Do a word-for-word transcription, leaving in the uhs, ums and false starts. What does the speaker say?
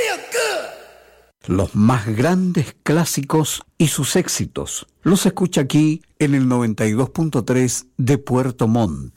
Los más grandes clásicos y sus éxitos los escucha aquí en el noventa y dos punto tres de Puerto Montt.